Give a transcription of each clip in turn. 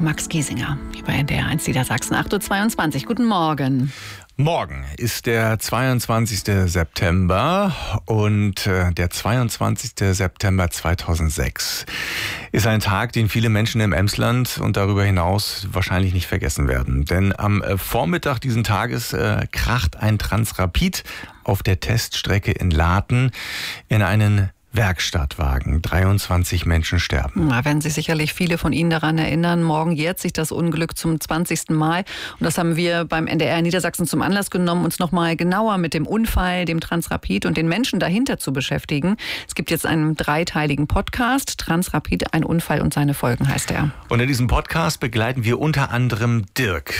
Max Giesinger über NDR 1 Niedersachsen, 8.22 Uhr. Guten Morgen. Morgen ist der 22. September und der 22. September 2006 ist ein Tag, den viele Menschen im Emsland und darüber hinaus wahrscheinlich nicht vergessen werden. Denn am Vormittag diesen Tages kracht ein Transrapid auf der Teststrecke in Laten in einen Werkstattwagen. 23 Menschen sterben. Da werden sich sicherlich viele von Ihnen daran erinnern. Morgen jährt sich das Unglück zum 20. Mal. Und das haben wir beim NDR Niedersachsen zum Anlass genommen, uns noch mal genauer mit dem Unfall, dem Transrapid und den Menschen dahinter zu beschäftigen. Es gibt jetzt einen dreiteiligen Podcast. Transrapid, ein Unfall und seine Folgen heißt er. Und in diesem Podcast begleiten wir unter anderem Dirk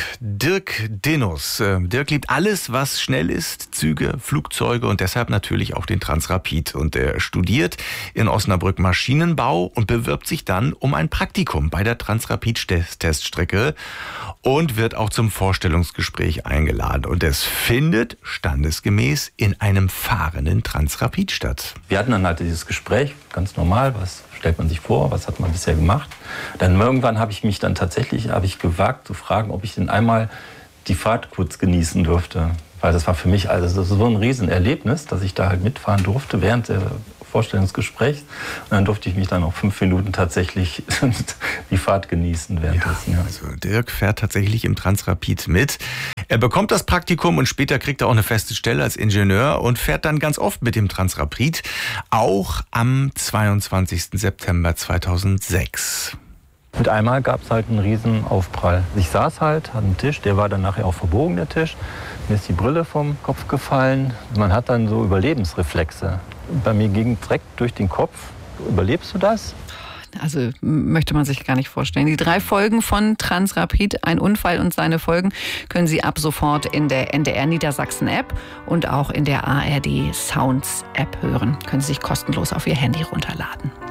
Dinnus. Dirk liebt alles, was schnell ist. Züge, Flugzeuge und deshalb natürlich auch den Transrapid. Und er studiert in Osnabrück Maschinenbau und bewirbt sich dann um ein Praktikum bei der Transrapid-Teststrecke und wird auch zum Vorstellungsgespräch eingeladen. Und es findet standesgemäß in einem fahrenden Transrapid statt. Wir hatten dann halt dieses Gespräch, ganz normal, was stellt man sich vor, was hat man bisher gemacht. Dann irgendwann habe ich mich dann tatsächlich gewagt zu fragen, ob ich denn einmal die Fahrt kurz genießen dürfte. Weil das war für mich also so ein Riesenerlebnis, dass ich da halt mitfahren durfte während der Vorstellungsgespräch. Und dann durfte ich mich dann auch 5 Minuten tatsächlich die Fahrt genießen währenddessen. Ja, also Dirk fährt tatsächlich im Transrapid mit. Er bekommt das Praktikum und später kriegt er auch eine feste Stelle als Ingenieur und fährt dann ganz oft mit dem Transrapid, auch am 22. September 2006. Mit einmal gab es halt einen riesen Aufprall. Ich saß halt an einem Tisch, der war dann nachher auch verbogen, der Tisch. Mir ist die Brille vom Kopf gefallen. Man hat dann so Überlebensreflexe. Bei mir ging direkt durch den Kopf. Überlebst du das? Also möchte man sich gar nicht vorstellen. Die 3 Folgen von Transrapid, ein Unfall und seine Folgen, können Sie ab sofort in der NDR Niedersachsen App und auch in der ARD Sounds App hören. Können Sie sich kostenlos auf Ihr Handy runterladen.